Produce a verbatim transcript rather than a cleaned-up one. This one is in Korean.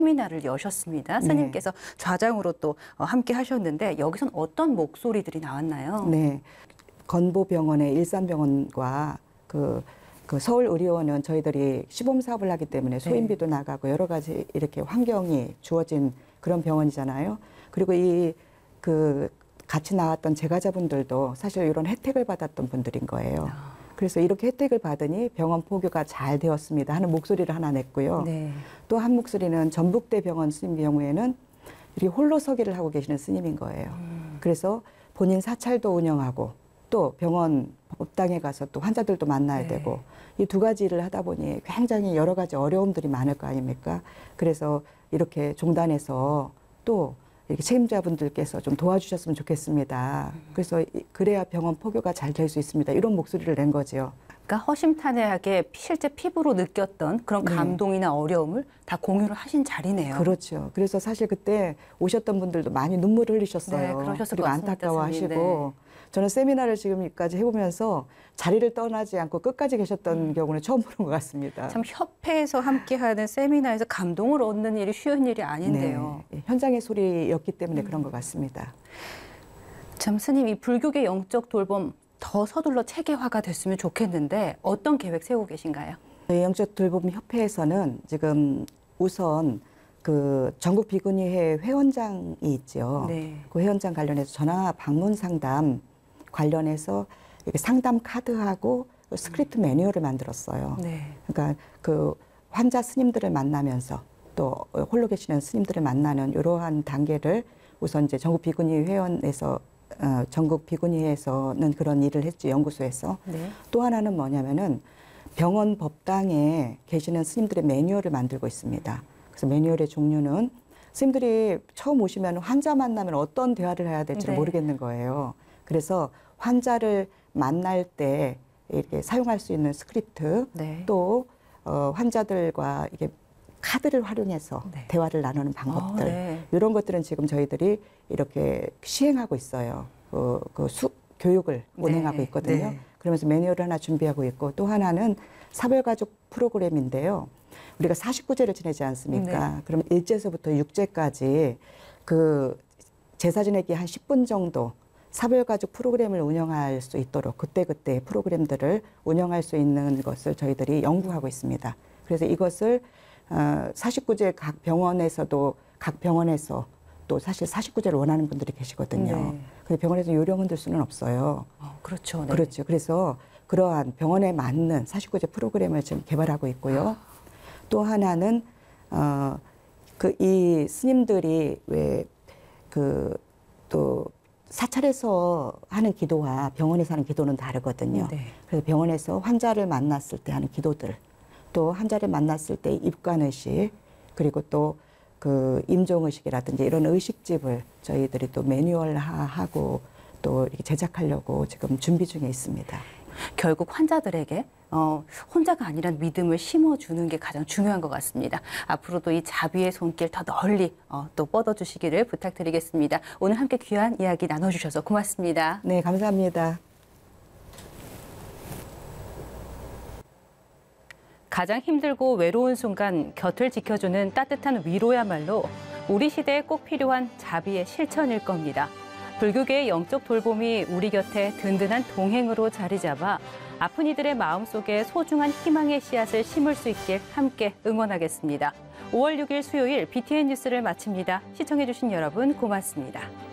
세미나를 여셨습니다. 네. 스님께서 좌장으로 또 함께 하셨는데 여기선 어떤 목소리들이 나왔나요? 네, 건보병원의 일산병원과 그, 그 서울의료원은 저희들이 시범 사업을 하기 때문에 소인비도 네. 나가고 여러 가지 이렇게 환경이 주어진 그런 병원이잖아요. 그리고 이 그 같이 나왔던 제가자분들도 사실 이런 혜택을 받았던 분들인 거예요. 아. 그래서 이렇게 혜택을 받으니 병원 포교가 잘 되었습니다 하는 목소리를 하나 냈고요. 네. 또 한 목소리는 전북대병원 스님 경우에는 이렇게 홀로 서기를 하고 계시는 스님인 거예요. 음. 그래서 본인 사찰도 운영하고 또 병원 법당에 가서 또 환자들도 만나야 네. 되고 이 두 가지 일을 하다 보니 굉장히 여러 가지 어려움들이 많을 거 아닙니까? 그래서 이렇게 종단에서 또 이렇게 책임자분들께서 좀 도와주셨으면 좋겠습니다. 그래서 그래야 병원 포교가 잘 될 수 있습니다. 이런 목소리를 낸 거죠. 그러니까 허심탄회하게 실제 피부로 느꼈던 그런 네. 감동이나 어려움을 다 공유를 하신 자리네요. 그렇죠. 그래서 사실 그때 오셨던 분들도 많이 눈물을 흘리셨어요. 네, 그러셨을 그리고 것 같습니다, 안타까워하시고 네. 저는 세미나를 지금까지 해보면서 자리를 떠나지 않고 끝까지 계셨던 음. 경우는 처음 보는 것 같습니다. 참 협회에서 함께하는 세미나에서 감동을 얻는 일이 쉬운 일이 아닌데요. 네, 현장의 소리였기 때문에 음. 그런 것 같습니다. 참 스님, 이 불교계 영적 돌봄 더 서둘러 체계화가 됐으면 좋겠는데 어떤 계획 세우고 계신가요? 영적 돌봄 협회에서는 지금 우선 그 전국 비구니회 회원장이 있죠. 네. 그 회원장 관련해서 전화 방문 상담 관련해서 이렇게 상담 카드하고 스크립트 매뉴얼을 만들었어요. 네. 그러니까 그 환자 스님들을 만나면서 또 홀로 계시는 스님들을 만나는 이러한 단계를 우선 이제 전국 비구니 회원에서 어, 전국 비구니회에서는 그런 일을 했죠. 연구소에서. 네. 또 하나는 뭐냐면은 병원 법당에 계시는 스님들의 매뉴얼을 만들고 있습니다. 그래서 매뉴얼의 종류는 스님들이 처음 오시면 환자 만나면 어떤 대화를 해야 될지 네. 모르겠는 거예요. 그래서 환자를 만날 때 이렇게 사용할 수 있는 스크립트 네. 또 어, 환자들과 이게 카드를 활용해서 네. 대화를 나누는 방법들 어, 네. 이런 것들은 지금 저희들이 이렇게 시행하고 있어요. 그, 그 수, 교육을 네. 운행하고 있거든요. 네. 그러면서 매뉴얼을 하나 준비하고 있고 또 하나는 사별가족 프로그램인데요. 우리가 사십구 제를 지내지 않습니까? 네. 그럼 일제서부터 육제까지 그 제사 지내기 한 십 분 정도 사별가족 프로그램을 운영할 수 있도록 그때그때 프로그램들을 운영할 수 있는 것을 저희들이 연구하고 있습니다. 그래서 이것을 어, 사십구 제 각 병원에서도 각 병원에서 또 사실 사십구 제를 원하는 분들이 계시거든요. 네. 근데 병원에서 요령은 들 수는 없어요. 어, 그렇죠. 네. 그렇죠. 그래서 그러한 병원에 맞는 사십구 제 프로그램을 지금 개발하고 있고요. 아. 또 하나는 어, 그 이 스님들이 왜 그 또 사찰에서 하는 기도와 병원에서 하는 기도는 다르거든요. 네. 그래서 병원에서 환자를 만났을 때 하는 기도들, 또 환자를 만났을 때 입관의식, 그리고 또 그 임종의식이라든지 이런 의식집을 저희들이 또 매뉴얼화하고 또 이렇게 제작하려고 지금 준비 중에 있습니다. 결국 환자들에게 어, 혼자가 아니란 믿음을 심어주는 게 가장 중요한 것 같습니다. 앞으로도 이 자비의 손길 더 널리 어, 또 뻗어주시기를 부탁드리겠습니다. 오늘 함께 귀한 이야기 나눠주셔서 고맙습니다. 네, 감사합니다. 가장 힘들고 외로운 순간 곁을 지켜주는 따뜻한 위로야말로 우리 시대에 꼭 필요한 자비의 실천일 겁니다. 불교계의 영적 돌봄이 우리 곁에 든든한 동행으로 자리 잡아 아픈 이들의 마음속에 소중한 희망의 씨앗을 심을 수 있길 함께 응원하겠습니다. 오월 육일 수요일 비티엔 뉴스를 마칩니다. 시청해주신 여러분 고맙습니다.